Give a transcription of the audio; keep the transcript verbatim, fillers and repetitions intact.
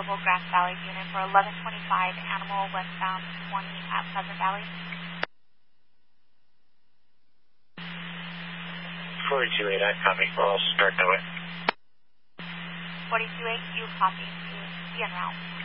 available Grass Valley unit for eleven twenty-five, Animal westbound twenty at Pleasant Valley. forty-two eight, I copy. We'll start that way. forty-two eight, you copy. Be en route.